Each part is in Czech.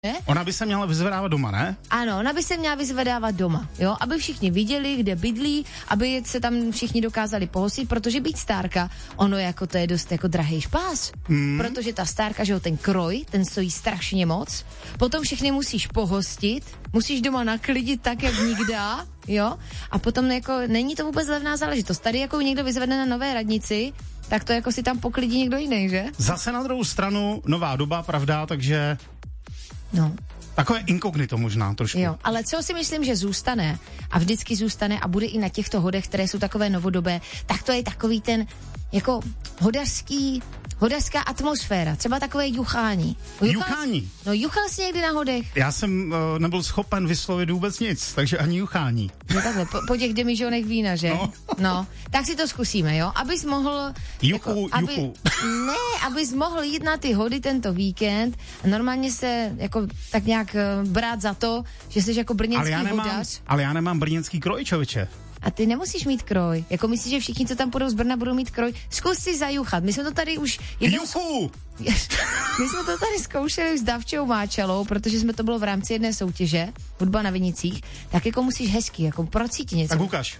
Ne? Ona by se měla vyzvedávat doma, ne? Ano, ona by se měla vyzvedávat doma, jo, aby všichni viděli, kde bydlí, aby se tam všichni dokázali pohostit, protože být stárka, ono jako to je dost jako drahý špás, protože ta stárka, že jo, ten kroj, ten stojí strašně moc, potom všechny musíš pohostit, musíš doma naklidit tak, jak nikde, jo, a potom jako není to vůbec levná záležitost. Tady jako někdo vyzvedne na Nové radnici, tak to jako si tam poklidí někdo jiný, že? Zase na druhou stranu nová doba, pravda, takže... No. Takové inkognito možná trošku. Jo, ale co si myslím, že zůstane a vždycky zůstane a bude i na těchto hodech, které jsou takové novodobé, tak to je takový ten jako hodařská atmosféra, třeba takové juchání. Juchání? No, juchal jsi někdy na hodech? Já jsem nebyl schopen vyslovit vůbec nic, takže ani juchání. No takhle, po těch demižonech vína, že? No, tak si to zkusíme, jo? Abys mohl... Juchu. Ne, abys mohl jít na ty hody tento víkend a normálně se jako tak nějak brát za to, že jsi jako brněnský hodař. Ale já nemám brněnský kroj, člověče. A ty nemusíš mít kroj. Jako myslíš, že všichni, co tam půjdou z Brna, budou mít kroj? Zkus si zajuchat. My jsme to tady už... Juchu! My jsme to tady zkoušeli s Davčou Máčalou, protože jsme to bylo v rámci jedné soutěže, hudba na Vinicích, tak jako musíš hezky, jako procítit něco. Tak ukaž.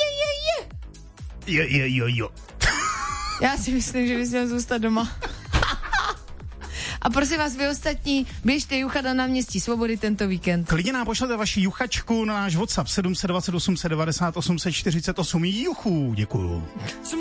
Jo. Já si myslím, že bys měl zůstat doma. A prosím vás, vy ostatní, běžte juchat na náměstí Svobody tento víkend. Klidně nám pošlete vaši juchačku na náš WhatsApp 728 790 848. Juchu, děkuju.